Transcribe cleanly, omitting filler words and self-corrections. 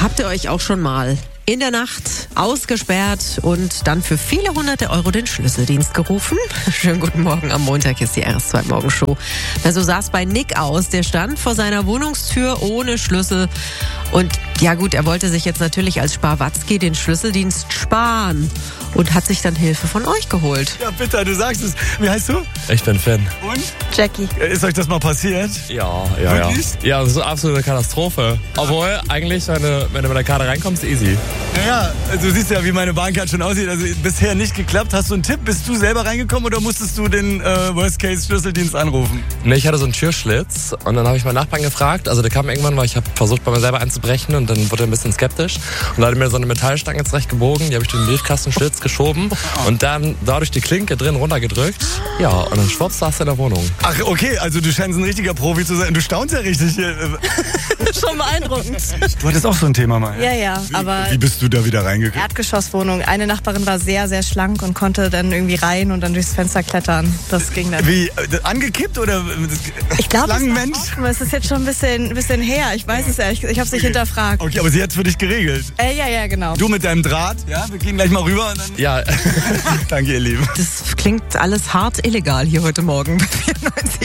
Habt ihr euch auch schon mal in der Nacht ausgesperrt und dann für viele hunderte Euro den Schlüsseldienst gerufen? Schönen guten Morgen, am Montag ist die RS2 Morgenshow. So sah es bei Nick aus. Der stand vor seiner Wohnungstür ohne Schlüssel. Und ja gut, er wollte sich jetzt natürlich als Sparwatzki den Schlüsseldienst sparen und hat sich dann Hilfe von euch geholt. Ja bitte, du sagst es. Wie heißt du? Ich bin Fan. Und? Jackie. Ist euch das mal passiert? Ja. Wirklich? Ja, das ist eine absolute Katastrophe. Obwohl, eigentlich, wenn du mit der Karte reinkommst, easy. Naja, du siehst ja, wie meine Bahncard schon aussieht. Also bisher nicht geklappt. Hast du einen Tipp? Bist du selber reingekommen oder musstest du den Worst-Case-Schlüsseldienst anrufen? Ne, ich hatte so einen Türschlitz und dann habe ich meinen Nachbarn gefragt. Also der kam irgendwann, weil ich habe versucht, bei mir selber einzubrechen und dann wurde er ein bisschen skeptisch. Und da hat er mir so eine Metallstange zurechtgebogen, die habe ich durch den Briefkastenschlitz geschoben und dann dadurch die Klinke drin runtergedrückt. Ja, und dann schwupps, saß er in der Wohnung. Ach, okay, also du scheinst ein richtiger Profi zu sein. Du staunst ja richtig hier. Schon beeindruckend. Du hattest auch so ein Thema mal. Ja, aber Wie bist du da wieder reingekommen? Erdgeschosswohnung. Eine Nachbarin war sehr, sehr schlank und konnte dann irgendwie rein und dann durchs Fenster klettern. Das ging dann. Wie, angekippt oder Ich glaube, Schlangenmensch? es ist jetzt schon ein bisschen her. Ich weiß es ja. Ich habe es nicht hinterfragt. Okay, aber sie hat es für dich geregelt. Ja, genau. Du mit deinem Draht, ja? Wir gehen gleich mal rüber und dann... Ja. Danke, ihr Lieben. Das klingt alles hart illegal hier heute Morgen bei 94.